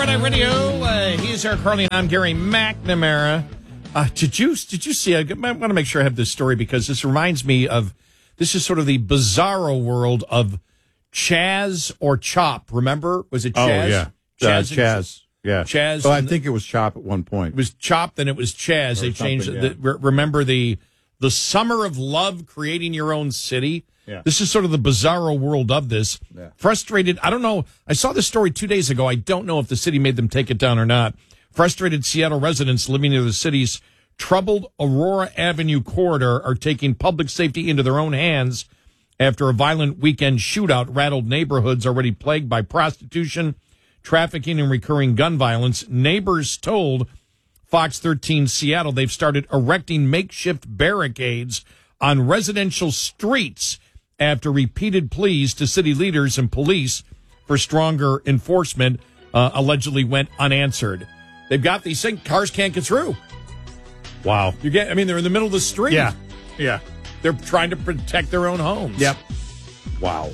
Red Eye Radio. He's Eric Carly, and I'm Gary McNamara. Did you see? I want to make sure I have this story because this reminds me of. This is sort of the bizarro world of Chaz or Chop. Remember? Was it Chaz? Oh yeah, Chaz. Yeah, Chaz. Well, I think it was Chop at one point. It was Chop, then it was Chaz. They changed it. Yeah. Remember the summer of love, creating your own city. Yeah. This is sort of the bizarro world of this. Yeah. Frustrated. I don't know. I saw this story 2 days ago. I don't know if the city made them take it down or not. Frustrated Seattle residents living near the city's troubled Aurora Avenue corridor are taking public safety into their own hands after a violent weekend shootout rattled neighborhoods already plagued by prostitution, trafficking, and recurring gun violence. Neighbors told Fox 13 Seattle they've started erecting makeshift barricades on residential streets after repeated pleas to city leaders and police for stronger enforcement allegedly went unanswered. They've got these things, cars can't get through. Wow. They're in the middle of the street. Yeah. They're trying to protect their own homes. Yep. Wow.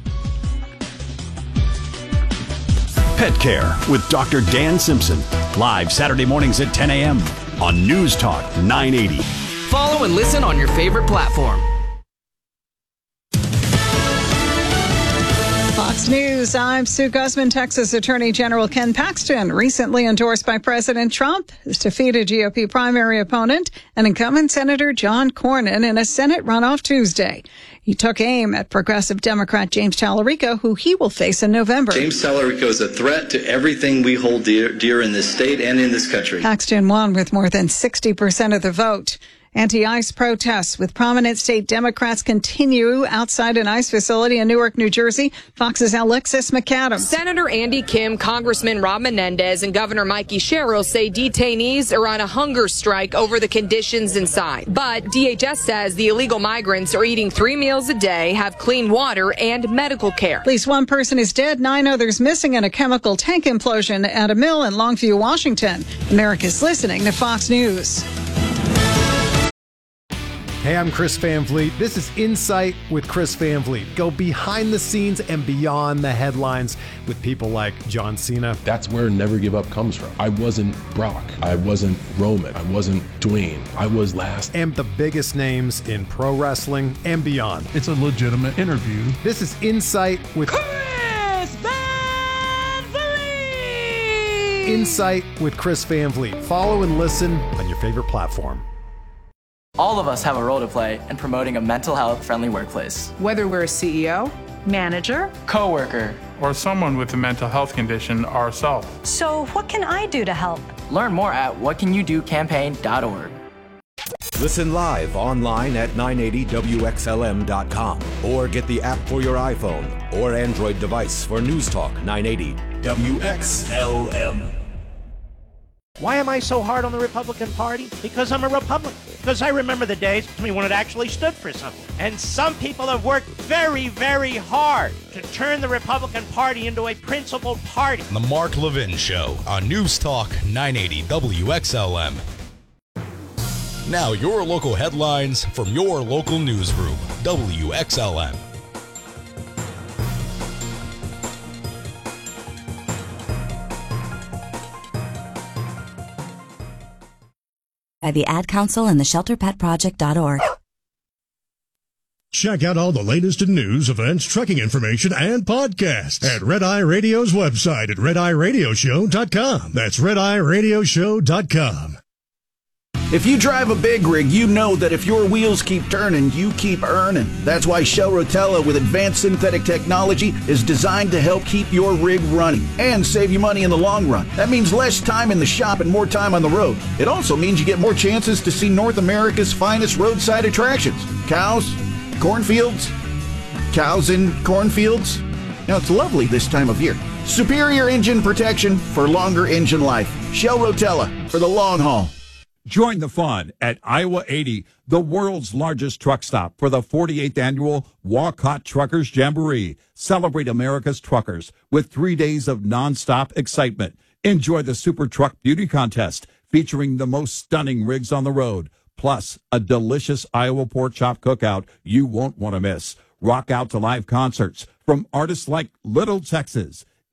Pet Care with Dr. Dan Simpson. Live Saturday mornings at 10 a.m. on News Talk 980. Follow and listen on your favorite platform. Fox News, I'm Sue Guzman. Texas Attorney General Ken Paxton, recently endorsed by President Trump, has defeated GOP primary opponent and incumbent Senator John Cornyn in a Senate runoff Tuesday. He took aim at progressive Democrat James Tallarico, who he will face in November. James Tallarico is a threat to everything we hold dear in this state and in this country. Paxton won with more than 60% of the vote. Anti-ICE protests with prominent state Democrats continue outside an ICE facility in Newark, New Jersey. Fox's Alexis McAdams. Senator Andy Kim, Congressman Rob Menendez, and Governor Mikey Sherrill say detainees are on a hunger strike over the conditions inside. But DHS says the illegal migrants are eating 3 meals a day, have clean water, and medical care. At least one person is dead, 9 others missing in a chemical tank implosion at a mill in Longview, Washington. America's listening to Fox News. Hey, I'm Chris Van Vliet. This is Insight with Chris Van Vliet. Go behind the scenes and beyond the headlines with people like John Cena. That's where Never Give Up comes from. I wasn't Brock. I wasn't Roman. I wasn't Dwayne. I was last. And the biggest names in pro wrestling and beyond. It's a legitimate interview. This is Insight with Chris Van Vliet. Insight with Chris Van Vliet. Follow and listen on your favorite platform. All of us have a role to play in promoting a mental health-friendly workplace. Whether we're a CEO, manager, coworker, or someone with a mental health condition ourselves. So what can I do to help? Learn more at whatcanyoudocampaign.org. Listen live online at 980WXLM.com or get the app for your iPhone or Android device for News Talk 980 WXLM. Why am I so hard on the Republican Party? Because I'm a Republican. Because I remember the days when it actually stood for something. And some people have worked very, very hard to turn the Republican Party into a principled party. The Mark Levin Show on News Talk 980 WXLM. Now your local headlines from your local newsroom, WXLM. By the Ad Council and the ShelterPetProject.org. Check out all the latest in news, events, trucking information, and podcasts at Red Eye Radio's website at RedEyeRadioshow.com. That's RedEyeRadioshow.com. If you drive a big rig, you know that if your wheels keep turning, you keep earning. That's why Shell Rotella with advanced synthetic technology is designed to help keep your rig running and save you money in the long run. That means less time in the shop and more time on the road. It also means you get more chances to see North America's finest roadside attractions. Cows, cornfields, cows in cornfields. Now, it's lovely this time of year. Superior engine protection for longer engine life. Shell Rotella for the long haul. Join the fun at Iowa 80, the world's largest truck stop for the 48th annual Walcott Truckers Jamboree. Celebrate America's truckers with 3 days of nonstop excitement. Enjoy the Super Truck Beauty Contest featuring the most stunning rigs on the road, plus a delicious Iowa pork chop cookout you won't want to miss. Rock out to live concerts from artists like Little Texas,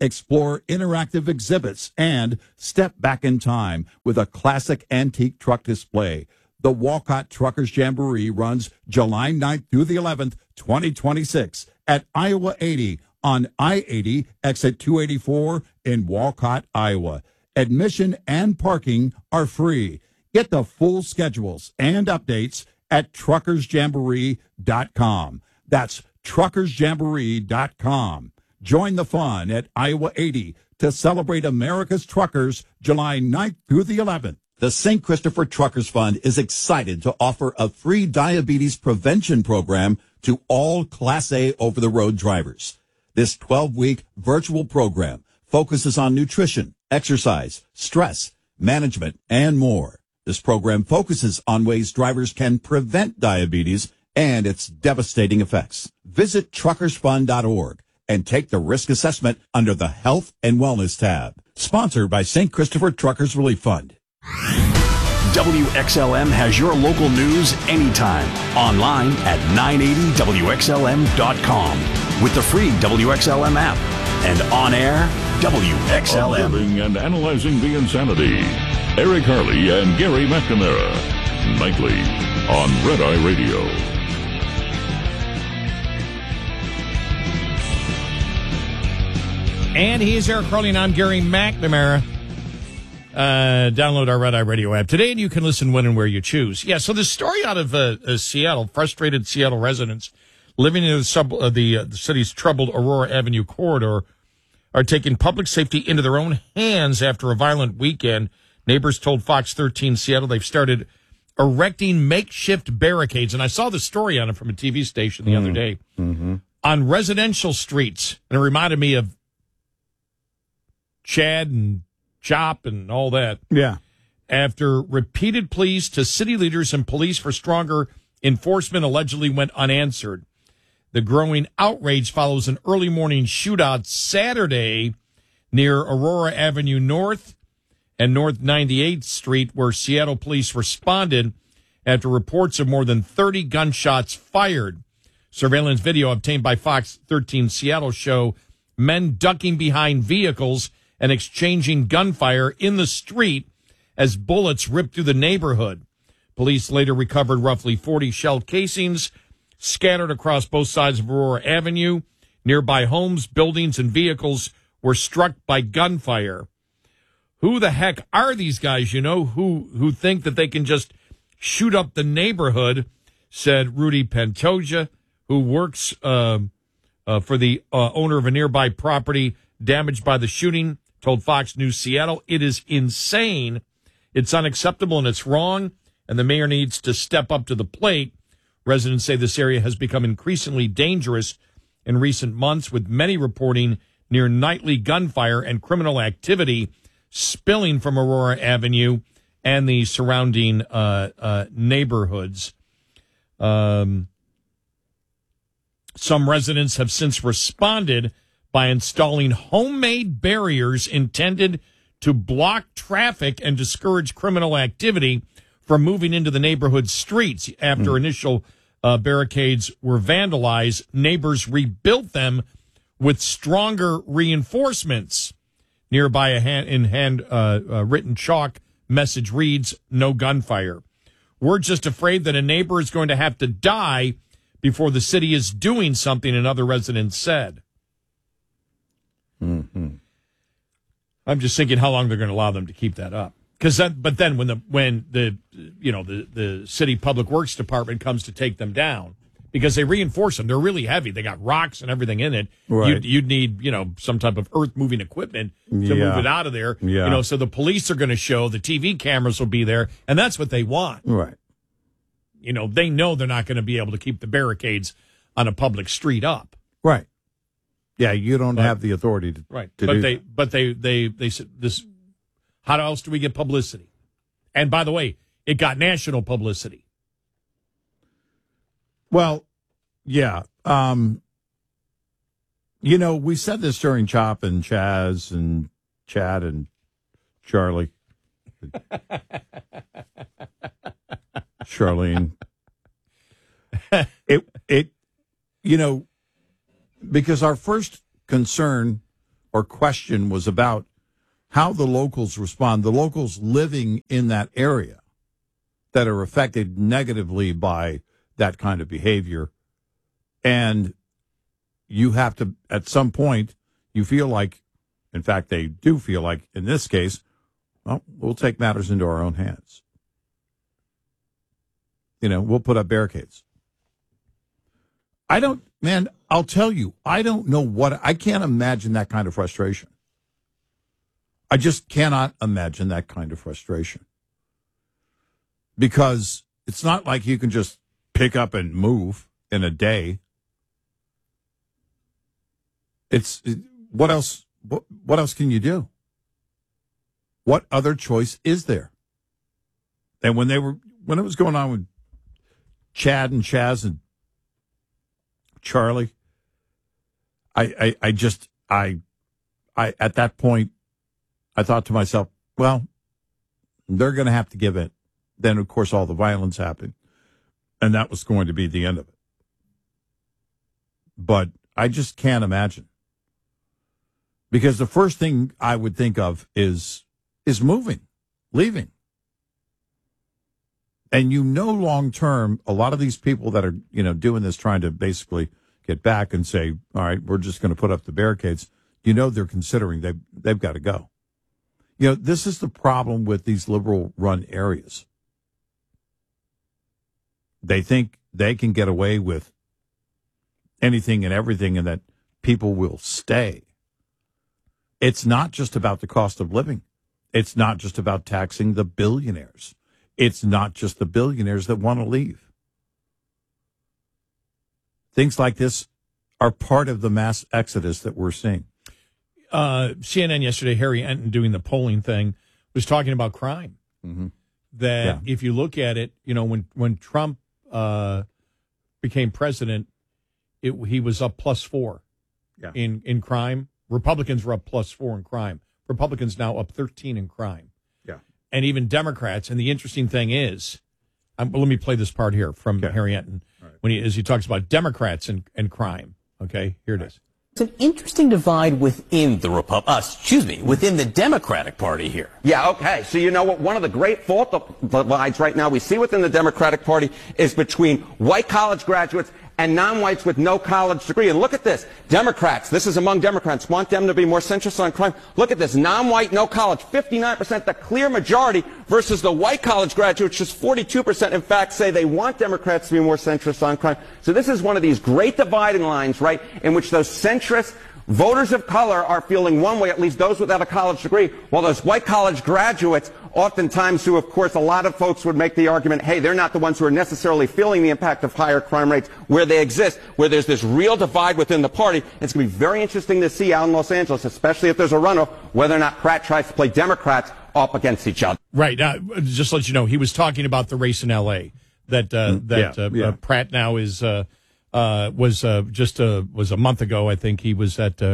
explore interactive exhibits, and step back in time with a classic antique truck display. The Walcott Truckers Jamboree runs July 9th through the 11th, 2026 at Iowa 80 on I-80 exit 284 in Walcott, Iowa. Admission and parking are free. Get the full schedules and updates at truckersjamboree.com. That's truckersjamboree.com. Join the fun at Iowa 80 to celebrate America's truckers July 9th through the 11th. The St. Christopher Truckers Fund is excited to offer a free diabetes prevention program to all Class A over-the-road drivers. This 12-week virtual program focuses on nutrition, exercise, stress, management, and more. This program focuses on ways drivers can prevent diabetes and its devastating effects. Visit truckersfund.org and take the risk assessment under the Health and Wellness tab. Sponsored by St. Christopher Truckers Relief Fund. WXLM has your local news anytime. Online at 980WXLM.com with the free WXLM app. And on air, WXLM. Observing and analyzing the insanity. Eric Harley and Gary McNamara. Nightly on Red Eye Radio. And he's Eric Harley, and I'm Gary McNamara. Download our Red Eye Radio app today, and you can listen when and where you choose. Yeah, so the story out of Seattle, frustrated Seattle residents living in the city's troubled Aurora Avenue corridor are taking public safety into their own hands after a violent weekend. Neighbors told Fox 13 Seattle they've started erecting makeshift barricades, and I saw the story on it from a TV station the other day, on residential streets, and it reminded me of Chad and Chop and all that. Yeah. After repeated pleas to city leaders and police for stronger enforcement allegedly went unanswered. The growing outrage follows an early morning shootout Saturday near Aurora Avenue North and North 98th Street, where Seattle police responded after reports of more than 30 gunshots fired. Surveillance video obtained by Fox 13 Seattle show men ducking behind vehicles and exchanging gunfire in the street as bullets ripped through the neighborhood. Police later recovered roughly 40 shell casings scattered across both sides of Aurora Avenue. Nearby homes, buildings, and vehicles were struck by gunfire. Who the heck are these guys, who think that they can just shoot up the neighborhood, said Rudy Pantoja, who works for the owner of a nearby property damaged by the shooting, told Fox News Seattle, "It is insane, it's unacceptable, and it's wrong, and the mayor needs to step up to the plate." Residents say this area has become increasingly dangerous in recent months, with many reporting near nightly gunfire and criminal activity spilling from Aurora Avenue and the surrounding neighborhoods. Some residents have since responded by installing homemade barriers intended to block traffic and discourage criminal activity from moving into the neighborhood streets. After initial barricades were vandalized, neighbors rebuilt them with stronger reinforcements. Nearby, a written chalk message reads, "No gunfire." "We're just afraid that a neighbor is going to have to die before the city is doing something," another resident said. I'm just thinking how long they're going to allow them to keep that up. But then when the city public works department comes to take them down, because they reinforce them, they're really heavy. They got rocks and everything in it. Right. You'd need some type of earth moving equipment to move it out of there. Yeah. So the police are going to show, the TV cameras will be there, and that's what they want. Right. They know they're not going to be able to keep the barricades on a public street up. Right. Yeah, you don't have the authority to do that. But they said this. How else do we get publicity? And by the way, it got national publicity. Well, yeah. We said this during Chop and Chaz and Chad and Charlie. Charlene. Because our first concern or question was about how the locals respond, the locals living in that area that are affected negatively by that kind of behavior. And you have to, at some point, you feel like, in fact, they do feel like, in this case, well, we'll take matters into our own hands. We'll put up barricades. I'll tell you, I don't know I can't imagine that kind of frustration. I just cannot imagine that kind of frustration. Because it's not like you can just pick up and move in a day. What else can you do? What other choice is there? And when it was going on with Chad and Chaz and Charlie, I at that point, I thought to myself, well, they're going to have to give in. Then, of course, all the violence happened, and that was going to be the end of it. But I just can't imagine. Because the first thing I would think of is moving, leaving. And long term, a lot of these people that are, doing this, trying to basically get back and say, all right, we're just going to put up the barricades, they're considering they've got to go. This is the problem with these liberal-run areas. They think they can get away with anything and everything and that people will stay. It's not just about the cost of living. It's not just about taxing the billionaires. It's not just the billionaires that want to leave. Things like this are part of the mass exodus that we're seeing. CNN yesterday, Harry Enton doing the polling thing, was talking about crime. Mm-hmm. That if you look at it, when Trump became president, he was up +4 in crime. Republicans were up +4 in crime. Republicans now up 13 in crime. Yeah. And even Democrats. And the interesting thing is, let me play this part here from Harry Enton as he talks about Democrats and crime. Okay, here it is. It's an interesting divide within the within the Democratic Party here. Yeah, okay. So you know what? One of the great fault divides right now we see within the Democratic Party is between white college graduates and non-whites with no college degree. And look at this. Democrats, this is among Democrats, want them to be more centrist on crime. Look at this. Non-white, no college, 59%, the clear majority, versus the white college graduates, just 42%, in fact, say they want Democrats to be more centrist on crime. So this is one of these great dividing lines, right, in which those centrist voters of color are feeling one way, at least those without a college degree, while those white college graduates, oftentimes who, of course, a lot of folks would make the argument, hey, they're not the ones who are necessarily feeling the impact of higher crime rates where they exist, where there's this real divide within the party. It's going to be very interesting to see out in Los Angeles, especially if there's a runoff, whether or not Pratt tries to play Democrats up against each other. Right. Just to let you know, he was talking about the race in L.A. Pratt now is was a month ago. I think he was at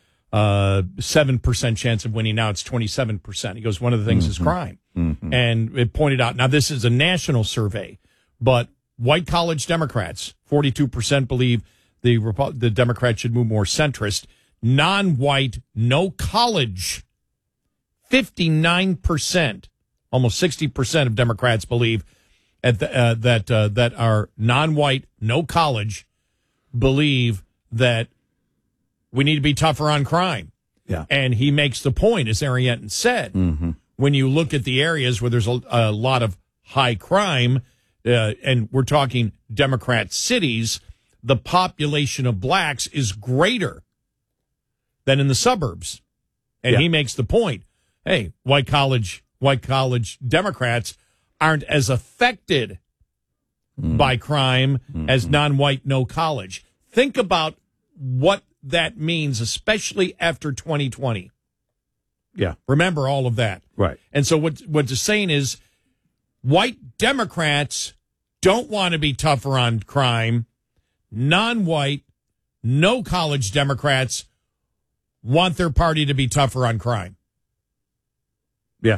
7% chance of winning. Now it's 27%. He goes, one of the things is crime. Mm-hmm. And it pointed out, now this is a national survey, but white college Democrats, 42% believe the Democrats should move more centrist. Non-white, no college, 59%, almost 60% of Democrats believe that are non-white, no college, believe that we need to be tougher on crime. Yeah. And he makes the point, as Harry Enton said, when you look at the areas where there's a lot of high crime, and we're talking Democrat cities, the population of blacks is greater than in the suburbs. And he makes the point, hey, white college Democrats aren't as affected by crime as non-white, no college. Think about what that means, especially after 2020. Yeah. Remember all of that. Right. And so what it's saying is white Democrats don't want to be tougher on crime. Non-white, no college Democrats want their party to be tougher on crime. Yeah.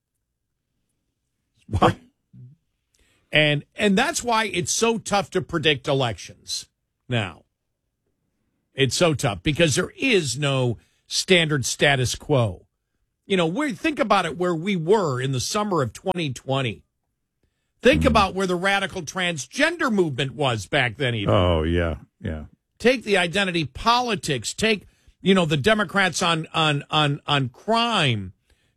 Wow. And that's why it's so tough to predict elections now. It's so tough because there is no standard status quo. Think about it where we were in the summer of 2020. Think about where the radical transgender movement was back then even. Oh, yeah. Take the identity politics. Take, the Democrats on crime.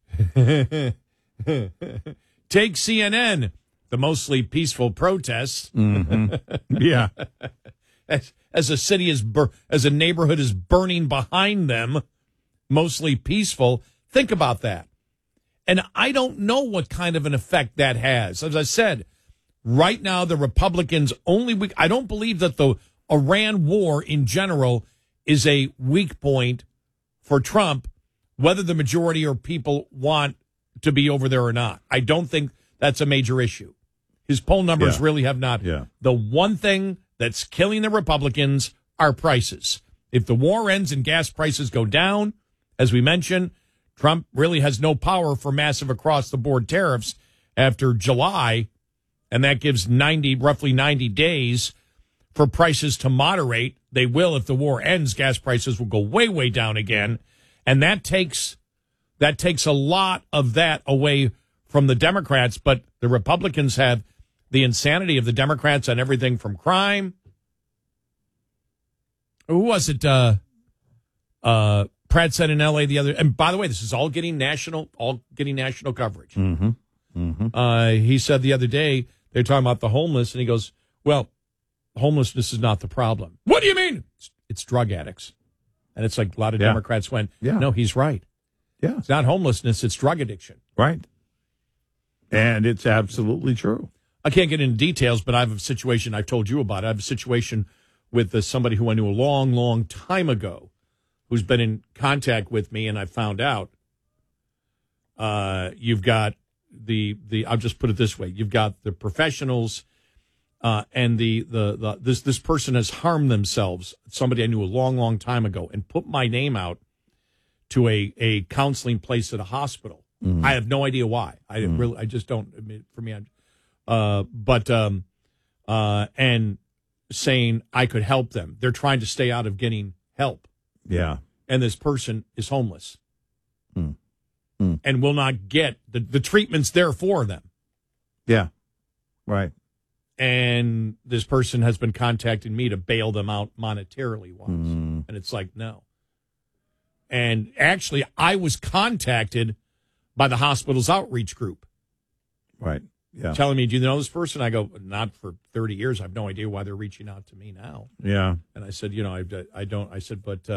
Take CNN, the mostly peaceful protests. Mm-hmm. Yeah. As a city as a neighborhood is burning behind them, mostly peaceful. Think about that. And I don't know what kind of an effect that has. As I said, right now the Republicans I don't believe that the Iran war in general is a weak point for Trump, whether the majority or people want to be over there or not. I don't think that's a major issue. His poll numbers really have not. Yeah. The one thing that's killing the Republicans are prices. If the war ends and gas prices go down, as we mentioned, Trump really has no power for massive across-the-board tariffs after July, and that gives roughly 90 days for prices to moderate. They will. If the war ends, gas prices will go way, way down again, and that takes a lot of that away from the Democrats, but the Republicans have the insanity of the Democrats on everything from crime. Who was it? Pratt said in L.A. the other, and by the way, this is all getting national coverage. Mm-hmm. Mm-hmm. He said the other day, they're talking about the homeless, and he goes, well, homelessness is not the problem. What do you mean? It's drug addicts. And it's like a lot of Democrats went, no, he's right. Yeah. It's not homelessness, it's drug addiction. Right. And it's absolutely true. I can't get into details, but I have a situation I've told you about. I have a situation with somebody who I knew a long, long time ago who's been in contact with me, and I found out you've got the I'll just put it this way. You've got the professionals and this person has harmed themselves, somebody I knew a long, long time ago, and put my name out to a counseling place at a hospital. I have no idea why. I just don't. I mean, for me, and saying I could help them. They're trying to stay out of getting help. Yeah. And this person is homeless and will not get the treatments there for them. Yeah. Right. And this person has been contacting me to bail them out monetarily once. And it's like, no. And actually, I was contacted by the hospital's outreach group. Right. Yeah. Telling me, do you know this person? I go, not for 30 years. I have no idea why they're reaching out to me now. Yeah. And I said, I don't. I said, but,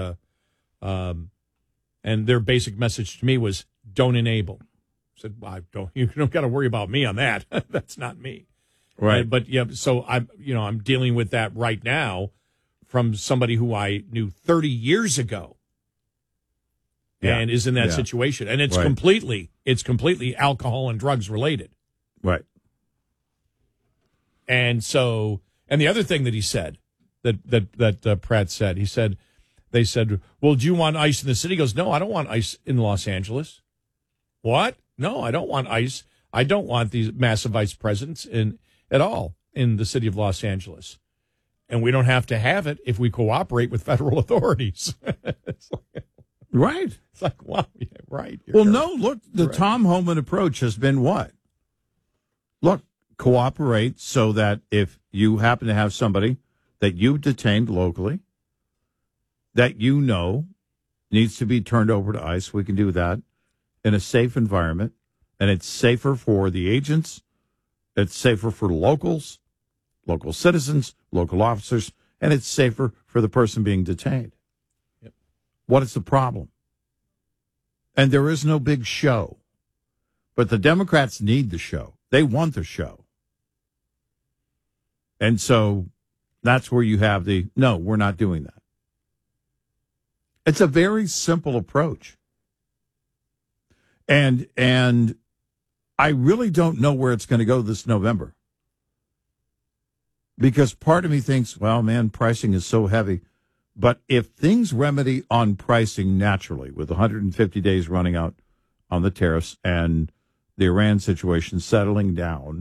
and their basic message to me was, don't enable. I said, well, you don't got to worry about me on that. That's not me. Right. But yeah, so I'm dealing with that right now from somebody who I knew 30 years ago. Yeah. And is in that situation. And it's completely alcohol and drugs related. Right. And so, and the other thing that he said, that Pratt said, they said, well, do you want ICE in the city? He goes, no, I don't want ICE in Los Angeles. What? No, I don't want ICE. I don't want these massive ICE presence at all in the city of Los Angeles. And we don't have to have it if we cooperate with federal authorities. It's like, right. It's like, wow, yeah, right. Well, no, look, the Tom Homan approach has been what? Look, cooperate so that if you happen to have somebody that you've detained locally that you know needs to be turned over to ICE, we can do that in a safe environment. And it's safer for the agents. It's safer for locals, local citizens, local officers, and it's safer for the person being detained. Yep. What is the problem? And there is no big show. But the Democrats need the show. They want the show. And so that's where you have no, we're not doing that. It's a very simple approach. And I really don't know where it's going to go this November. Because part of me thinks, well, man, pricing is so heavy. But if things remedy on pricing naturally, with 150 days running out on the tariffs and the Iran situation settling down,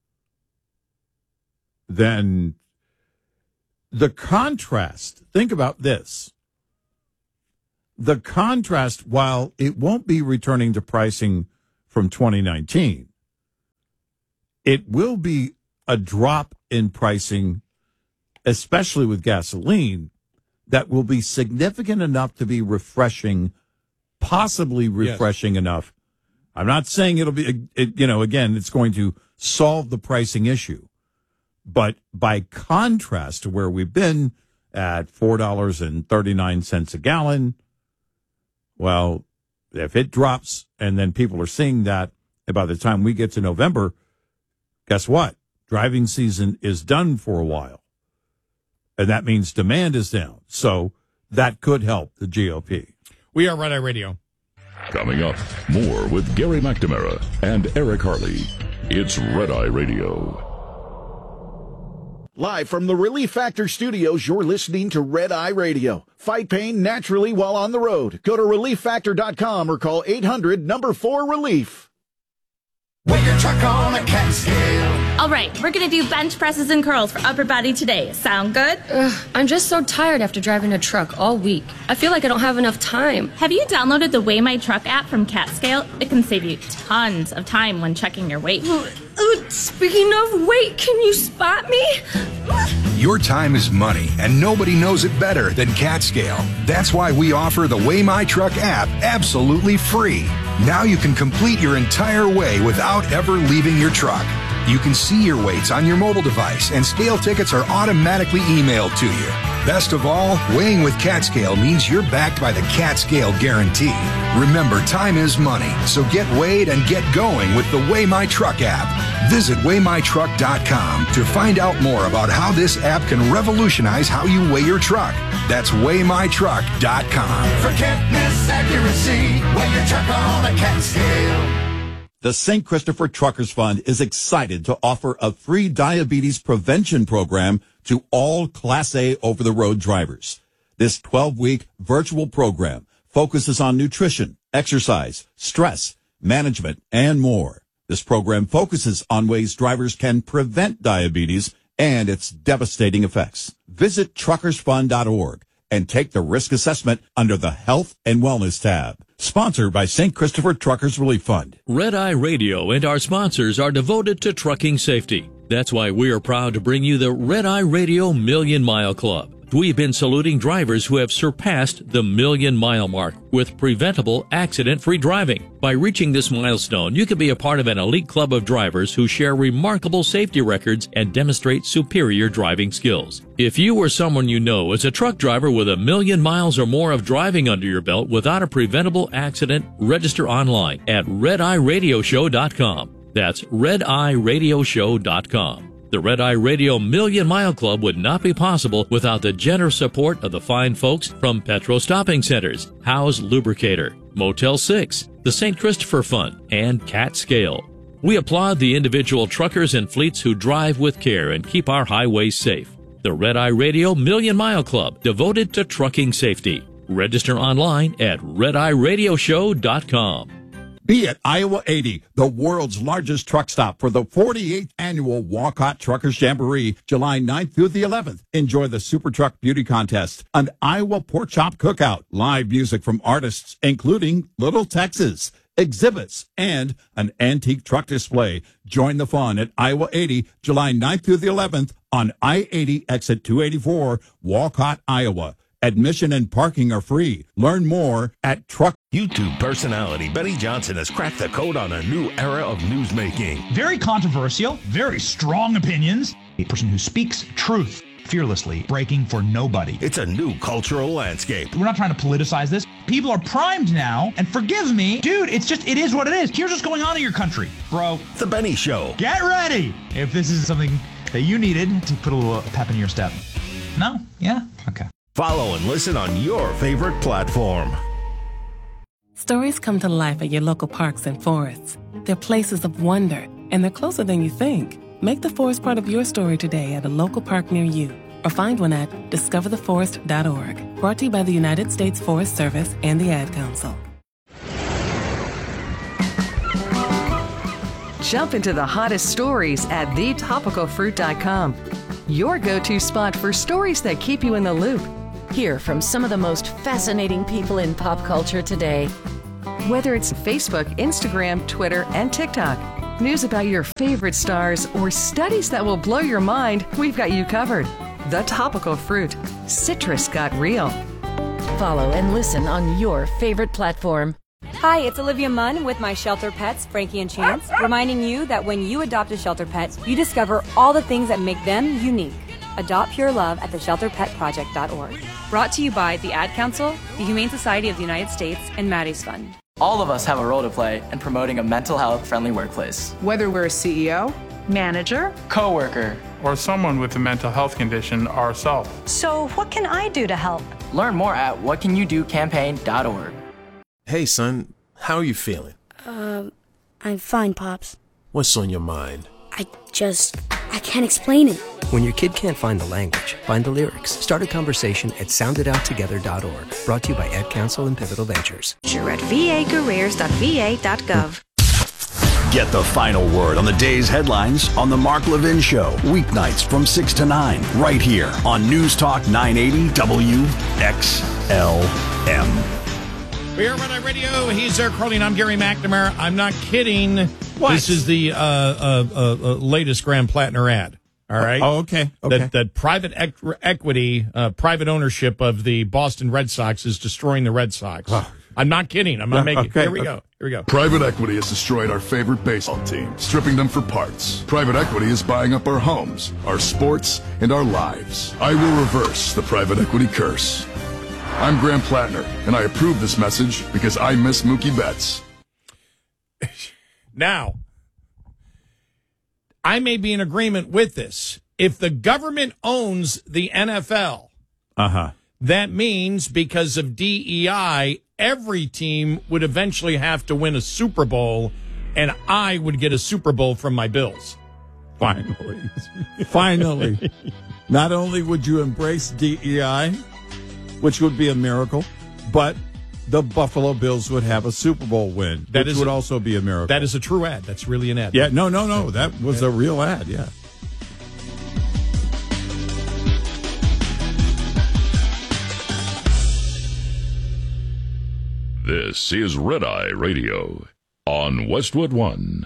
then the contrast, think about this. the contrast, while it won't be returning to pricing from 2019, it will be a drop in pricing, especially with gasoline, that will be significant enough to be refreshing, possibly refreshing enough. I'm not saying it'll be, again, it's going to solve the pricing issue. But by contrast to where we've been at $4.39 a gallon, well, if it drops and then people are seeing that, and by the time we get to November, guess what? Driving season is done for a while. And that means demand is down. So that could help the GOP. We are Red Eye Radio. Coming up, more with Gary McNamara and Eric Harley. It's Red Eye Radio. Live from the Relief Factor studios, you're listening to Red Eye Radio. Fight pain naturally while on the road. Go to ReliefFactor.com or call 800-4-RELIEF. Weigh your truck on a cat scale. All right, we're going to do bench presses and curls for upper body today. Sound good? I'm just so tired after driving a truck all week. I feel like I don't have enough time. Have you downloaded the Weigh My Truck app from CatScale? It can save you tons of time when checking your weight. Speaking of weight, can you spot me? Your time is money, and nobody knows it better than CatScale. That's why we offer the Weigh My Truck app absolutely free. Now you can complete your entire weigh without ever leaving your truck. You can see your weights on your mobile device, and scale tickets are automatically emailed to you. Best of all, weighing with CatScale means you're backed by the CatScale guarantee. Remember, time is money, so get weighed and get going with the Weigh My Truck app. Visit WeighMyTruck.com to find out more about how this app can revolutionize how you weigh your truck. That's WeighMyTruck.com. Forgiveness, accuracy, weigh your truck on a CatScale. The St. Christopher Truckers Fund is excited to offer a free diabetes prevention program to all Class A over-the-road drivers. This 12-week virtual program focuses on nutrition, exercise, stress, management, and more. This program focuses on ways drivers can prevent diabetes and its devastating effects. Visit truckersfund.org and take the risk assessment under the Health and Wellness tab. Sponsored by St. Christopher Truckers Relief Fund. Red Eye Radio and our sponsors are devoted to trucking safety. That's why we are proud to bring you the Red Eye Radio Million Mile Club. We've been saluting drivers who have surpassed the 1,000,000-mile mark with preventable, accident-free driving. By reaching this milestone, you can be a part of an elite club of drivers who share remarkable safety records and demonstrate superior driving skills. If you or someone you know is a truck driver with 1,000,000 miles or more of driving under your belt without a preventable accident, register online at RedEyeRadioShow.com. That's RedEyeRadioShow.com. The Red Eye Radio Million Mile Club would not be possible without the generous support of the fine folks from Petro Stopping Centers, Howe's Lubricator, Motel 6, the St. Christopher Fund, and CatScale. We applaud the individual truckers and fleets who drive with care and keep our highways safe. The Red Eye Radio Million Mile Club, devoted to trucking safety. Register online at RedEyeRadioShow.com. Be at Iowa 80, the world's largest truck stop for the 48th annual Walcott Truckers Jamboree, July 9th through the 11th. Enjoy the Super Truck Beauty Contest, an Iowa Pork Chop Cookout, live music from artists including Little Texas, exhibits, and an antique truck display. Join the fun at Iowa 80, July 9th through the 11th on I-80 exit 284, Walcott, Iowa. Admission and parking are free. Learn more at Truck. YouTube personality Benny Johnson has cracked the code on a new era of newsmaking. Very controversial, very strong opinions. A person who speaks truth fearlessly, breaking for nobody. It's a new cultural landscape. We're not trying to politicize this. People are primed now, and forgive me, dude, it is what it is. Here's what's going on in your country, bro. The Benny Show. Get ready if this is something that you needed to put a little pep in your step. No? Yeah? Okay. Follow and listen on your favorite platform. Stories come to life at your local parks and forests. They're places of wonder, and they're closer than you think. Make the forest part of your story today at a local park near you, or find one at discovertheforest.org. Brought to you by the United States Forest Service and the Ad Council. Jump into the hottest stories at thetopicalfruit.com. Your go-to spot for stories that keep you in the loop. Hear from some of the most fascinating people in pop culture today. Whether it's Facebook, Instagram, Twitter, and TikTok, news about your favorite stars, or studies that will blow your mind, we've got you covered. The Topical Fruit. Citrus got real. Follow and listen on your favorite platform. Hi, it's Olivia Munn with my shelter pets, Frankie and Chance, reminding you that when you adopt a shelter pet, you discover all the things that make them unique. Adopt pure love at theshelterpetproject.org. Brought to you by the Ad Council, the Humane Society of the United States, and Maddie's Fund. All of us have a role to play in promoting a mental health friendly workplace. Whether we're a CEO, manager, coworker, or someone with a mental health condition ourselves. So what can I do to help? Learn more at whatcanyoudocampaign.org. Hey son, how are you feeling? I'm fine, Pops. What's on your mind? I can't explain it. When your kid can't find the language, find the lyrics. Start a conversation at sounditouttogether.org. Brought to you by Ad Council and Pivotal Ventures. You're at vacareers.va.gov. Get the final word on the day's headlines on The Mark Levin Show. Weeknights from 6 to 9, right here on News Talk 980 WXLM. We're Red Eye Radio. He's Eric Carly, and I'm Gary McNamara. I'm not kidding. What? This is the latest Graham Plattner ad. All right. Oh, okay. That private equity, private ownership of the Boston Red Sox is destroying the Red Sox. Oh. I'm not kidding. I'm not making. Okay. Here we go. Private equity has destroyed our favorite baseball team, stripping them for parts. Private equity is buying up our homes, our sports, and our lives. I will reverse the private equity curse. I'm Graham Plattner, and I approve this message because I miss Mookie Betts. Now, I may be in agreement with this. If the government owns the NFL, that means because of DEI, every team would eventually have to win a Super Bowl, and I would get a Super Bowl from my Bills. Finally. Not only would you embrace DEI, which would be a miracle, but the Buffalo Bills would have a Super Bowl win, which would also be a miracle. That is a true ad. That's really an ad. Yeah, no. That was a real ad, yeah. This is Red Eye Radio on Westwood One.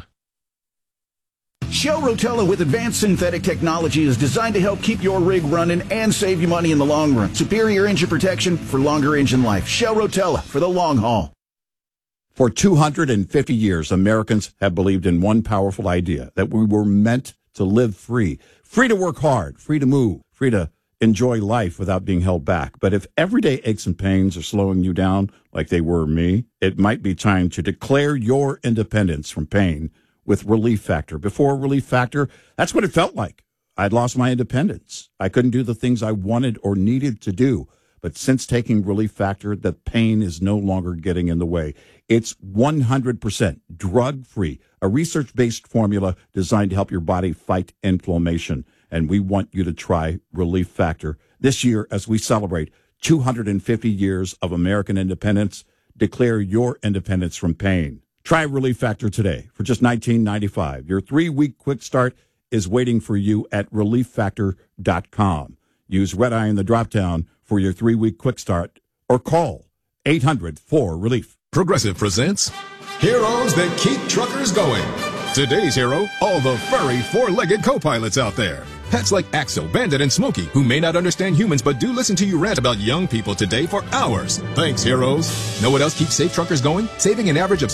Shell Rotella with advanced synthetic technology is designed to help keep your rig running and save you money in the long run. Superior engine protection for longer engine life. Shell Rotella for the long haul. For 250 years, Americans have believed in one powerful idea, that we were meant to live free. Free to work hard, free to move, free to enjoy life without being held back. But if everyday aches and pains are slowing you down like they were me, it might be time to declare your independence from pain with Relief Factor. Before Relief Factor, that's what it felt like. I'd lost my independence. I couldn't do the things I wanted or needed to do. But since taking Relief Factor, the pain is no longer getting in the way. It's 100% drug-free, a research-based formula designed to help your body fight inflammation. And we want you to try Relief Factor this year as we celebrate 250 years of American independence. Declare your independence from pain. Try Relief Factor today for just $19.95. Your 3-week quick start is waiting for you at ReliefFactor.com. Use Red Eye in the drop-down for your 3-week quick start or call 800-4-RELIEF. Progressive presents Heroes That Keep Truckers Going. Today's hero, all the furry 4-legged co-pilots out there. Pets like Axel, Bandit, and Smokey, who may not understand humans but do listen to you rant about young people today for hours. Thanks, heroes. Know what else keeps safe truckers going? Saving an average of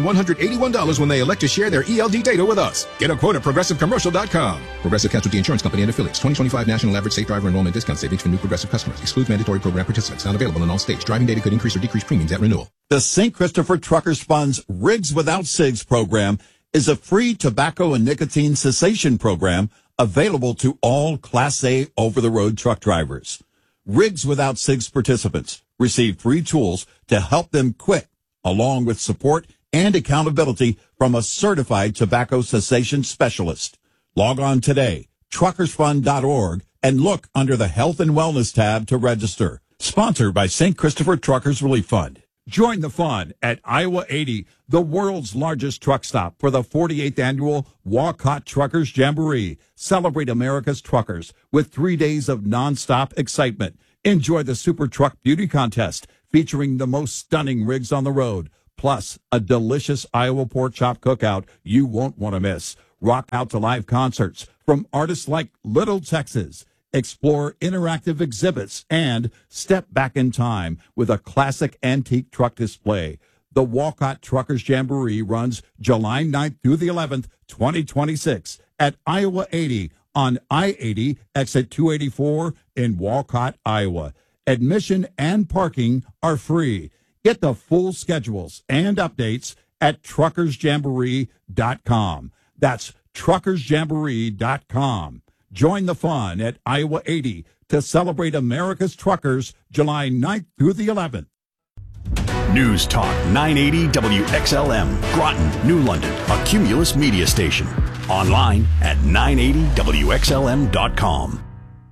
$6,181 when they elect to share their ELD data with us. Get a quote at ProgressiveCommercial.com. Progressive Casualty Insurance Company and Affiliates. 2025 National Average Safe Driver Enrollment Discount Savings for new Progressive customers. Excludes mandatory program participants. Not available in all states. Driving data could increase or decrease premiums at renewal. The St. Christopher Truckers Fund's Rigs Without Cigs program is a free tobacco and nicotine cessation program available to all Class A over-the-road truck drivers. Rigs Without Cigs participants receive free tools to help them quit, along with support and accountability from a certified tobacco cessation specialist. Log on today, truckersfund.org, and look under the Health and Wellness tab to register. Sponsored by St. Christopher Truckers Relief Fund. Join the fun at Iowa 80, the world's largest truck stop, for the 48th annual Walcott Truckers Jamboree. Celebrate America's truckers with 3 days of nonstop excitement. Enjoy the Super Truck Beauty Contest featuring the most stunning rigs on the road, plus a delicious Iowa pork chop cookout you won't want to miss. Rock out to live concerts from artists like Little Texas. Explore interactive exhibits and step back in time with a classic antique truck display. The Walcott Truckers Jamboree runs July 9th through the 11th, 2026 at Iowa 80 on I-80 exit 284 in Walcott, Iowa. Admission and parking are free. Get the full schedules and updates at truckersjamboree.com. That's truckersjamboree.com. Join the fun at Iowa 80 to celebrate America's truckers July 9th through the 11th. News Talk 980 WXLM, Groton, New London, a Cumulus media station. Online at 980WXLM.com.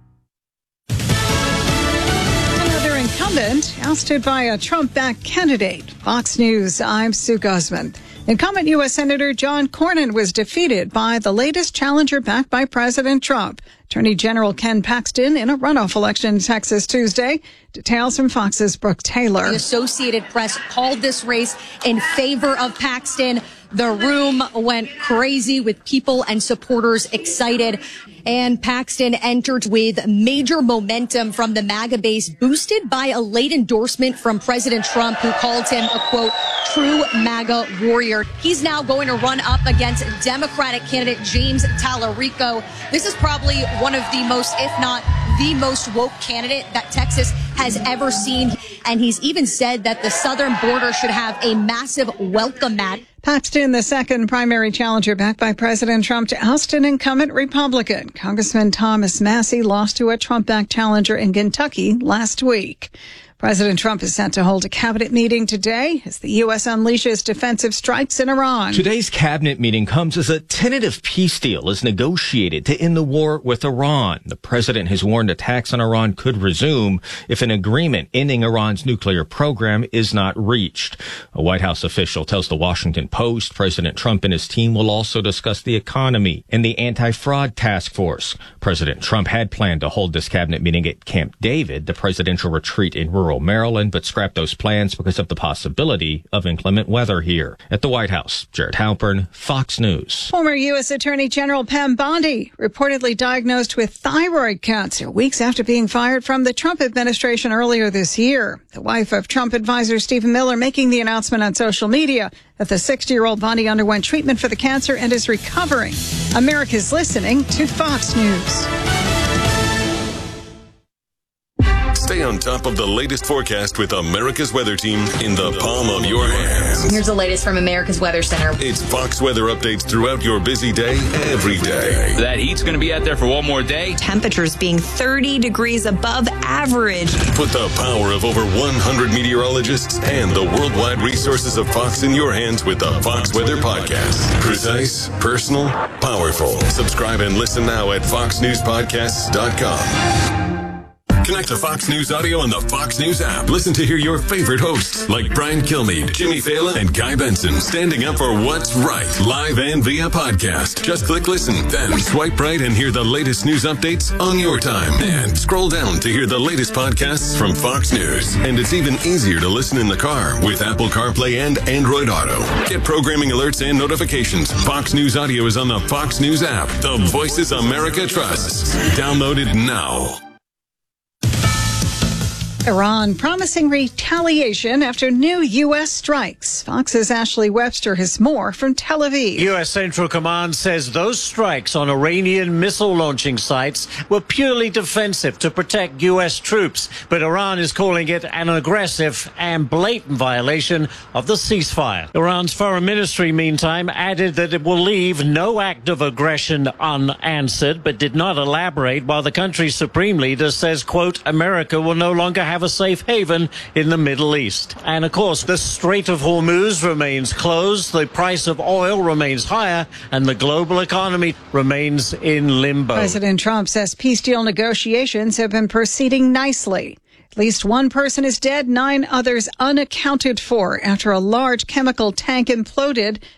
Another incumbent ousted by a Trump-backed candidate. Fox News, I'm Sue Guzman. Incumbent U.S. Senator John Cornyn was defeated by the latest challenger backed by President Trump. Attorney General Ken Paxton in a runoff election in Texas Tuesday. Details from Fox's Brooke Taylor. The Associated Press called this race in favor of Paxton. The room went crazy with people and supporters excited. And Paxton entered with major momentum from the MAGA base, boosted by a late endorsement from President Trump, who called him a, quote, true MAGA warrior. He's now going to run up against Democratic candidate James Tallarico. This is probably one of the most, if not the most woke candidate that Texas has ever seen. And he's even said that the southern border should have a massive welcome mat. Paxton, the second primary challenger backed by President Trump to oust an incumbent Republican. Congressman Thomas Massie lost to a Trump-backed challenger in Kentucky last week. President Trump is set to hold a cabinet meeting today as the U.S. unleashes defensive strikes in Iran. Today's cabinet meeting comes as a tentative peace deal is negotiated to end the war with Iran. The president has warned attacks on Iran could resume if an agreement ending Iran's nuclear program is not reached. A White House official tells the Washington Post President Trump and his team will also discuss the economy and the anti-fraud task force. President Trump had planned to hold this cabinet meeting at Camp David, the presidential retreat in rural Maryland, but scrapped those plans because of the possibility of inclement weather here. At the White House, Jared Halpern, Fox News. Former U.S. Attorney General Pam Bondi reportedly diagnosed with thyroid cancer weeks after being fired from the Trump administration earlier this year. The wife of Trump advisor Stephen Miller making the announcement on social media that the 60-year-old Bondi underwent treatment for the cancer and is recovering. America's listening to Fox News. Stay on top of the latest forecast with America's Weather Team in the palm of your hands. Here's the latest from America's Weather Center. It's Fox weather updates throughout your busy day, every day. That heat's going to be out there for one more day. Temperatures being 30 degrees above average. Put the power of over 100 meteorologists and the worldwide resources of Fox in your hands with the Fox Weather Podcast. Precise, personal, powerful. Subscribe and listen now at foxnewspodcasts.com. Connect to Fox News Audio on the Fox News app. Listen to hear your favorite hosts like Brian Kilmeade, Jimmy Fallon, and Guy Benson standing up for what's right, live and via podcast. Just click listen, then swipe right and hear the latest news updates on your time. And scroll down to hear the latest podcasts from Fox News. And it's even easier to listen in the car with Apple CarPlay and Android Auto. Get programming alerts and notifications. Fox News Audio is on the Fox News app. The voices America trusts. Download it now. Iran promising retaliation after new U.S. strikes. Fox's Ashley Webster has more from Tel Aviv. U.S. Central Command says those strikes on Iranian missile launching sites were purely defensive to protect U.S. troops. But Iran is calling it an aggressive and blatant violation of the ceasefire. Iran's foreign ministry, meantime, added that it will leave no act of aggression unanswered, but did not elaborate, while the country's supreme leader says, quote, America will no longer have a safe haven in the Middle East. And of course, the Strait of Hormuz remains closed, the price of oil remains higher, and the global economy remains in limbo. President Trump says peace deal negotiations have been proceeding nicely. At least one person is dead, 9 others unaccounted for after a large chemical tank imploded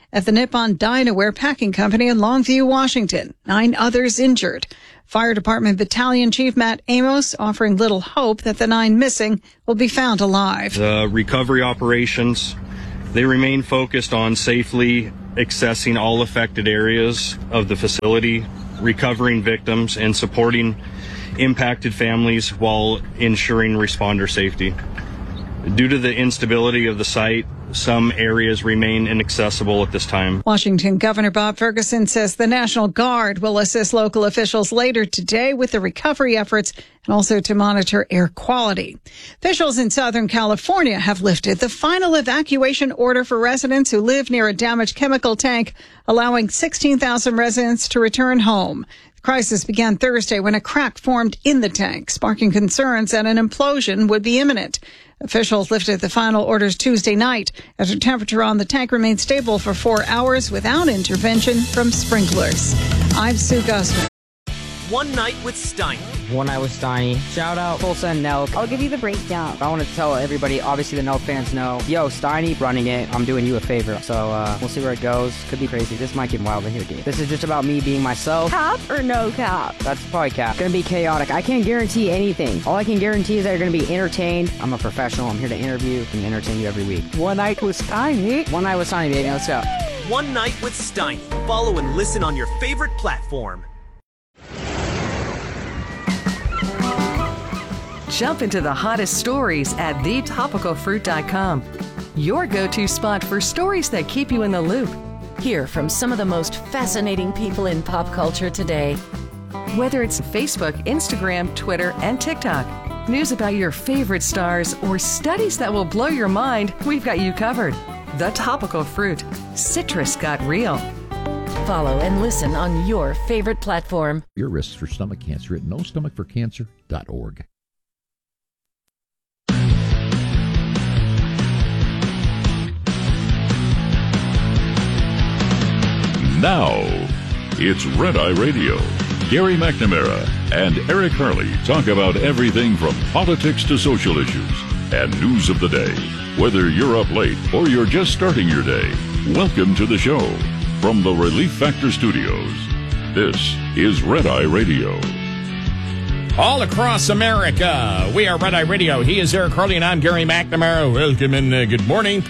at the Nippon Dinaware Packing Company in Longview, Washington. 9 others injured. Fire Department Battalion Chief Matt Amos offering little hope that the 9 missing will be found alive. The recovery operations, they remain focused on safely accessing all affected areas of the facility, recovering victims, and supporting impacted families while ensuring responder safety. Due to the instability of the site, some areas remain inaccessible at this time. Washington Governor Bob Ferguson says the National Guard will assist local officials later today with the recovery efforts and also to monitor air quality. Officials in Southern California have lifted the final evacuation order for residents who live near a damaged chemical tank, allowing 16,000 residents to return home. The crisis began Thursday when a crack formed in the tank, sparking concerns that an implosion would be imminent. Officials lifted the final orders Tuesday night after temperature on the tank remained stable for 4 hours without intervention from sprinklers. I'm Sue Gusman. One Night with Steiny. One Night with Steiny. Shout out Tulsa and Nelk. I'll give you the breakdown. I want to tell everybody, obviously the Nelk fans know, yo, Steiny running it, I'm doing you a favor. So we'll see where it goes. Could be crazy. This might get wild in here, dude. This is just about me being myself. Cap or no cap? That's probably cap. It's gonna be chaotic. I can't guarantee anything. All I can guarantee is that you're gonna be entertained. I'm a professional. I'm here to interview and entertain you every week. One Night with Steiny. One Night with Steiny, baby. Let's go. One Night with Steiny. Follow and listen on your favorite platform. Jump into the hottest stories at thetopicalfruit.com. Your go-to spot for stories that keep you in the loop. Hear from some of the most fascinating people in pop culture today. Whether it's Facebook, Instagram, Twitter, and TikTok, news about your favorite stars, or studies that will blow your mind, we've got you covered. The Topical Fruit. Citrus got real. Follow and listen on your favorite platform. Your risks for stomach cancer at nostomachforcancer.org. Now, it's Red Eye Radio. Gary McNamara and Eric Harley talk about everything from politics to social issues and news of the day. Whether you're up late or you're just starting your day, welcome to the show. From the Relief Factor Studios, this is Red Eye Radio. All across America, we are Red Eye Radio. He is Eric Harley and I'm Gary McNamara. Welcome and good morning.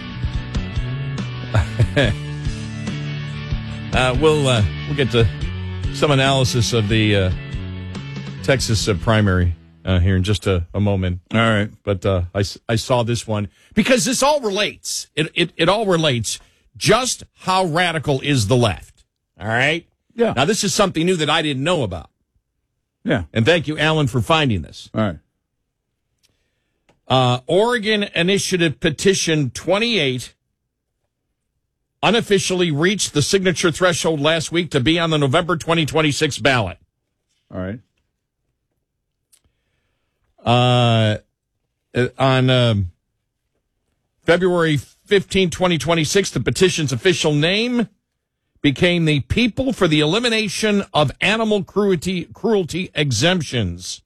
We'll get to some analysis of the Texas primary here in just a moment. All right. But I saw this one because this all relates. It all relates. Just how radical is the left? All right? Yeah. Now, this is something new that I didn't know about. Yeah. And thank you, Alan, for finding this. All right. Oregon Initiative Petition 28 unofficially reached the signature threshold last week to be on the November 2026 ballot. All right. On February 15, 2026, the petition's official name became the People for the Elimination of Animal Cruelty Exemptions.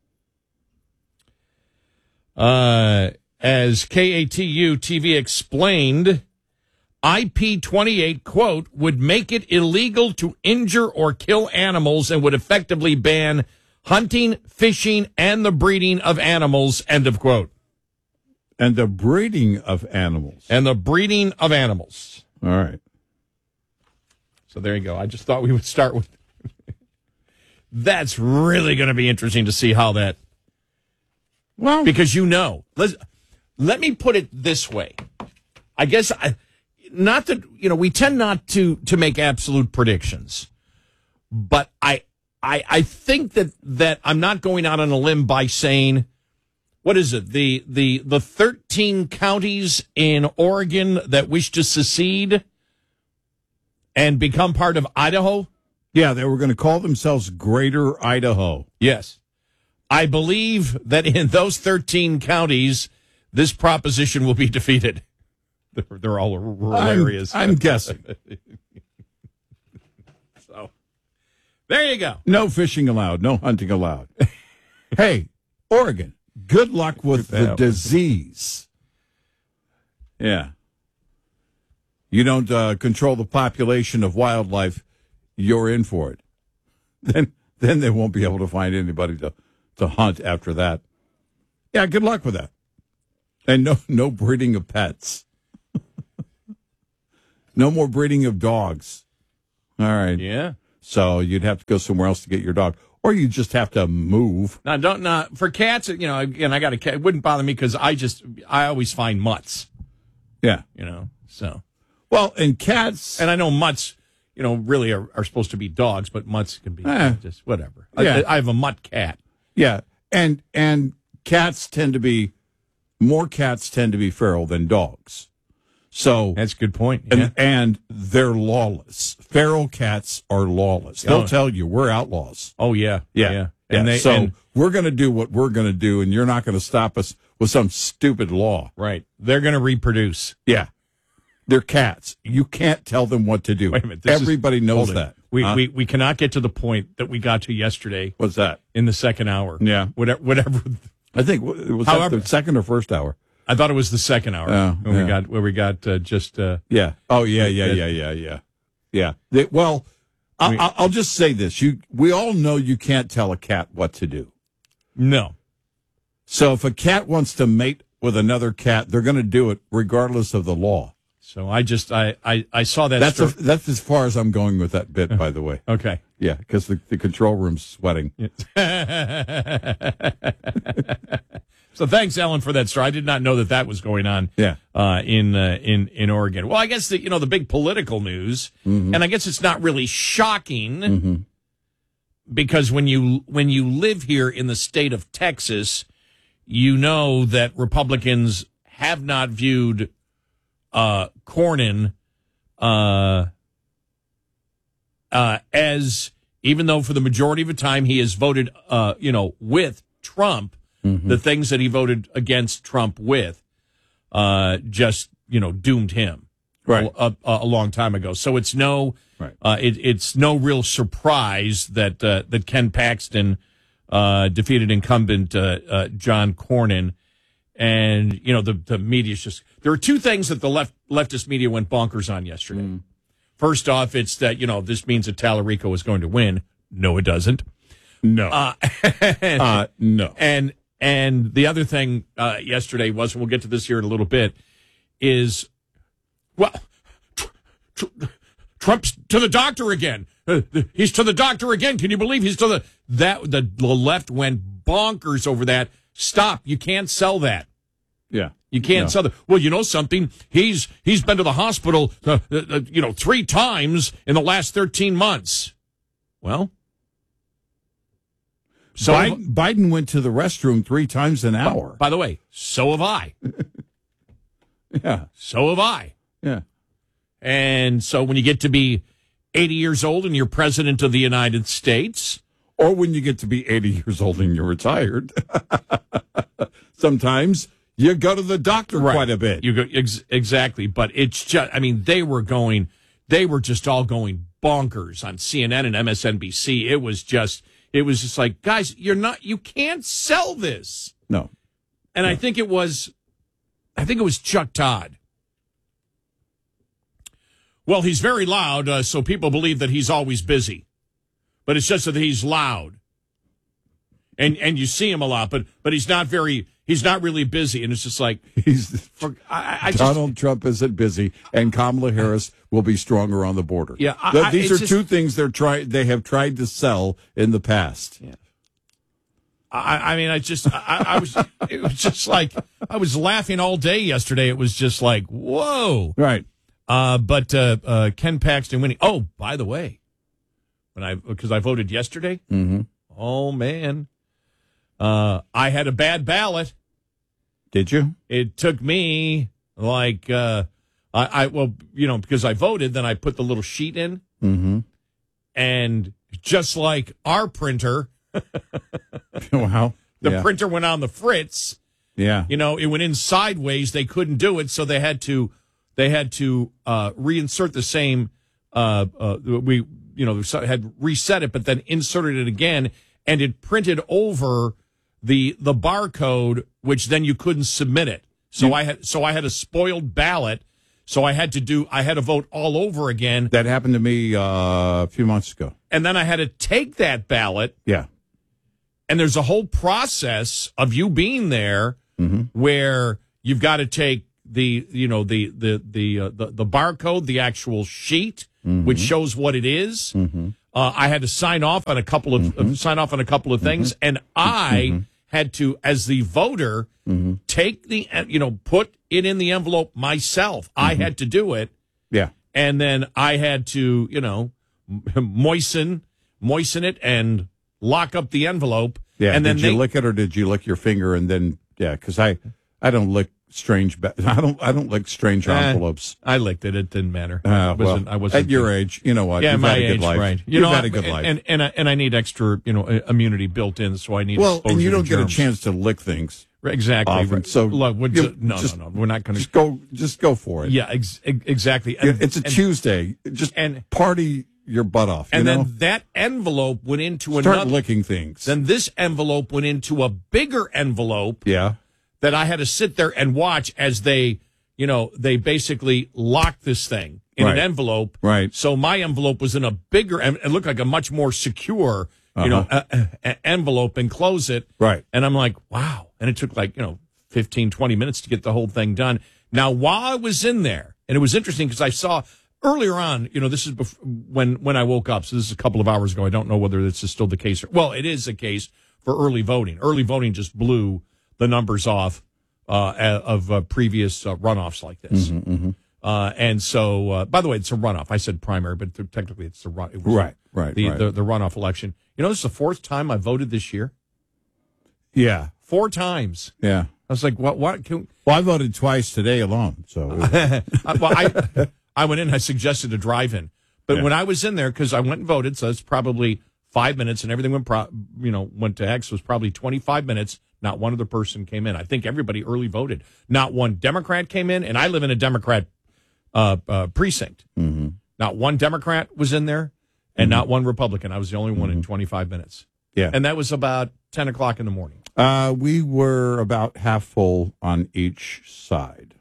As KATU TV explained, IP28, quote, would make it illegal to injure or kill animals and would effectively ban hunting, fishing, and the breeding of animals, end of quote. And the breeding of animals. And the breeding of animals. All right. So there you go. I just thought we would start with that's really going to be interesting to see how that. Well, because let me put it this way. I guess not that, we tend not to make absolute predictions, but I think that I'm not going out on a limb by saying, what is it? The 13 counties in Oregon that wish to secede and become part of Idaho? Yeah, they were going to call themselves Greater Idaho. Yes. I believe that in those 13 counties, this proposition will be defeated. They're all rural areas. I'm guessing. So, there you go. No fishing allowed. No hunting allowed. Hey, Oregon, good luck with the disease. Yeah. you don't control the population of wildlife, you're in for it. Then they won't be able to find anybody to hunt after that. Yeah, good luck with that. And no breeding of pets. No more breeding of dogs. All right. Yeah. So you'd have to go somewhere else to get your dog. Or you just have to move. Now, for cats, again, I got a cat. It wouldn't bother me because I always find mutts. Yeah. So. Well, and cats. And I know mutts, really are supposed to be dogs, but mutts can be just whatever. Yeah. I have a mutt cat. Yeah. And cats more cats tend to be feral than dogs. So that's a good point. Yeah. And they're lawless. Feral cats are lawless. They'll tell you we're outlaws. Oh yeah. Yeah. And we're going to do what we're going to do, and you're not going to stop us with some stupid law. Right. They're going to reproduce. Yeah. They're cats. You can't tell them what to do. Wait a minute. Everybody knows that. We cannot get to the point that we got to yesterday. What's that? In the second hour. Yeah. Whatever. I think it was the second or first hour. I thought it was the second hour where we got just. Yeah. Oh yeah. I'll just say this: we all know you can't tell a cat what to do. No. So if a cat wants to mate with another cat, they're going to do it regardless of the law. So I saw that. That's as far as I'm going with that bit, by the way. Okay. Yeah, because the control room's sweating. So thanks, Ellen, for that story. I did not know that was going on. Yeah. In Oregon. Well, I guess the big political news, and I guess it's not really shocking because when you live here in the state of Texas, you know that Republicans have not viewed Cornyn as, even though for the majority of the time he has voted with Trump. The things that he voted against Trump with just doomed him a long time ago. So it's it's no real surprise that Ken Paxton defeated incumbent John Cornyn. And the media's just, there are two things that the leftist media went bonkers on yesterday. First off, it's that this means that Tallarico is going to win. No, it doesn't. No. No. And the other thing yesterday was, and we'll get to this here in a little bit, is, Trump's to the doctor again. He's to the doctor again. Can you believe he's to the left went bonkers over that. Stop. You can't sell that. Yeah. You can't sell that. Well, you know something? He's been to the hospital, 3 times in the last 13 months. Well. So Biden went to the restroom 3 times an hour. By the way, so have I. Yeah. So have I. Yeah. And so when you get to be 80 years old and you're president of the United States. Or when you get to be 80 years old and you're retired. Sometimes you go to the doctor quite a bit. You go exactly. But it's just, they were just all going bonkers on CNN and MSNBC. It was just like, guys, you can't sell this. No. And I think it was Chuck Todd. Well, he's very loud, so people believe that he's always busy. But it's just that he's loud. And you see him a lot, but he's not really busy. And it's just like, Donald Trump isn't busy, and Kamala Harris will be stronger on the border. Yeah, these are two things they have tried to sell in the past. Yeah. It was just like, I was laughing all day yesterday. It was just like, whoa. Right. But Ken Paxton winning. Oh, by the way, because I voted yesterday. Mm-hmm. Oh man, I had a bad ballot. Did you? It took me like because I voted, then I put the little sheet in, and just like our printer, wow, the printer went on the fritz. Yeah, it went in sideways. They couldn't do it, so they had to reinsert the same. Had reset it, but then inserted it again, and it printed over the barcode, which then you couldn't submit it. So I had a spoiled ballot So I had to vote all over again. That happened to me a few months ago. And then I had to take that ballot. Yeah. And there's a whole process of you being there where you've got to take the barcode, the actual sheet, which shows what it is. I had to sign off on a couple of things, and I had to, as the voter, take put it in the envelope myself. I had to do it. Yeah. And then I had to, moisten it and lock up the envelope. Yeah. And then did you lick it, or did you lick your finger and then? Yeah, because I don't lick strange. I don't lick strange envelopes. I licked it. It didn't matter. I wasn't at your age. You know what? Yeah, You've my had a good age, life. right? You've had a good life. And I need extra, immunity built in, so I need. And you don't to get a germs. chance to lick things. Exactly. Often. Right. So look, no, we're not going to just go for it. Yeah, exactly. And, it's a Tuesday. Just party your butt off. And then that envelope went into Start licking things. Then this envelope went into a bigger envelope. Yeah. That I had to sit there and watch as they basically locked this thing in an envelope. Right. So my envelope was in a bigger, and it looked like a much more secure, envelope, and close it. Right. And I'm like, wow. And it took 15, 20 minutes to get the whole thing done. Now, while I was in there, and it was interesting because I saw earlier on, this is when I woke up. So this is a couple of hours ago. I don't know whether this is still the case. Well, it is a case for early voting. Early voting just blew the numbers off of previous runoffs like this. And so, by the way, it's a runoff. I said primary, but technically it's the right. The runoff election. This is the fourth time I voted this year. Yeah. 4 times. Yeah. I was like, what? Well, I voted twice today alone. So, I went in. I suggested a drive-in, but when I was in there, because I went and voted, so it's probably 5 minutes, and everything went to X. Was probably 25 minutes. Not one other person came in. I think everybody early voted. Not one Democrat came in, and I live in a Democrat precinct. Not one Democrat was in there, and not one Republican. I was the only one in 25 minutes. Yeah, and that was about 10 o'clock in the morning. We were about half full on each side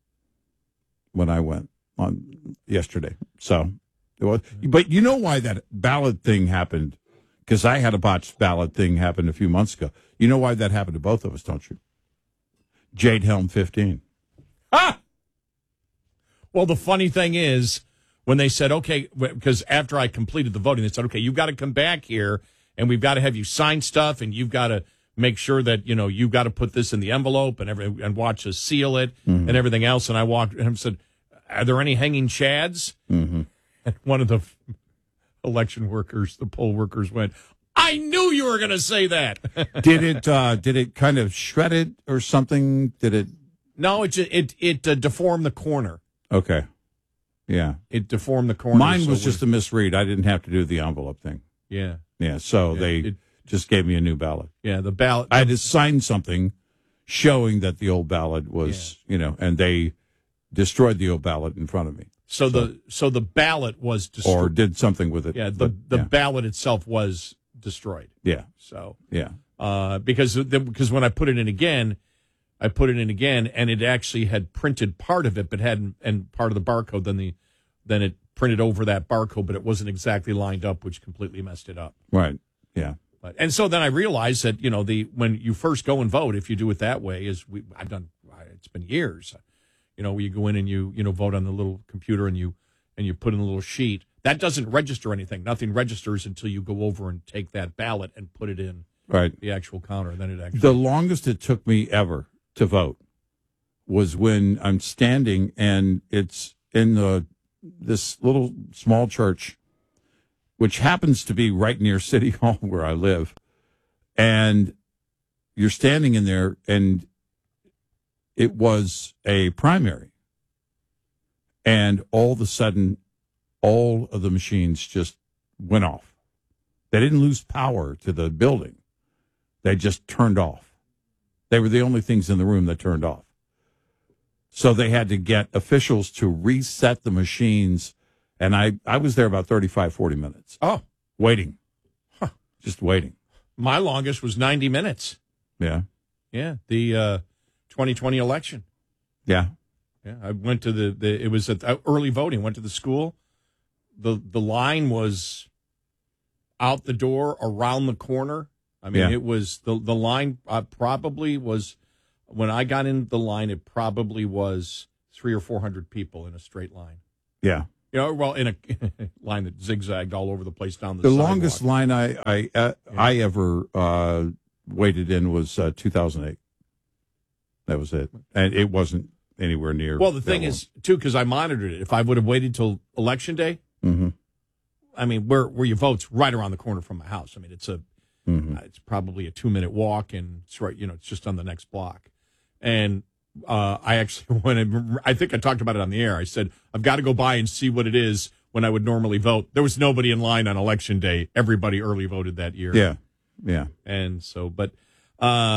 when I went on yesterday. So it was, but you know why that ballot thing happened? Because I had a botched ballot thing happen a few months ago. You know why that happened to both of us, don't you? Jade Helm 15. Ah! Well, the funny thing is, when they said, okay, because after I completed the voting, they said, okay, you've got to come back here, and we've got to have you sign stuff, and you've got to make sure that, you've got to put this in the envelope and watch us seal it and everything else. And I walked and said, are there any hanging chads? And one of the election workers, the poll workers, went, I knew you were going to say that. Did it kind of shred it or something? Did it? No, it deformed the corner. Okay. Yeah. It deformed the corner. Mine was just a misread. I didn't have to do the envelope thing. Yeah. Yeah. So they just gave me a new ballot. Yeah. The ballot. I had to sign something showing that the old ballot was, and they destroyed the old ballot in front of me. So the ballot was destroyed. Or did something with it. Yeah. The ballot itself was destroyed. Yeah. So. Yeah. Because when I put it in again, and it actually had printed part of it, but hadn't, and part of the barcode. Then it printed over that barcode, but it wasn't exactly lined up, which completely messed it up. Right. Yeah. And so then I realized that when you first go and vote, if you do it that way, I've done. It's been years. Where you go in and you vote on the little computer and you put in a little sheet that doesn't register anything. Nothing registers until you go over and take that ballot and put it in the actual counter. Then it actually. The longest it took me ever to vote was when I'm standing and it's in this little small church, which happens to be right near City Hall where I live, and you're standing in there, and it was a primary, and all of a sudden, all of the machines just went off. They didn't lose power to the building. They just turned off. They were the only things in the room that turned off. So they had to get officials to reset the machines. And I was there about 35, 40 minutes. Oh. Waiting. Huh. Just waiting. My longest was 90 minutes. Yeah. Yeah. The 2020 election. Yeah. Yeah, I went to it was at early voting. Went to the school. The line was out the door, around the corner. I mean, it was the line probably was, when I got in the line, it probably was 300 or 400 people in a straight line. Yeah. You know, well, in a line that zigzagged all over the place down the The sidewalk. longest line I ever waited in was 2008. That was it. And it wasn't anywhere near. Well, the thing is, too, because I monitored it, if I would have waited till Election Day, I mean, where you vote's right around the corner from my house. I mean, it's it's probably a 2-minute walk, and it's right, it's just on the next block. And I actually I think I talked about it on the air. I said, I've got to go by and see what it is when I would normally vote. There was nobody in line on Election Day. Everybody early voted that year. Yeah. Yeah. And so, but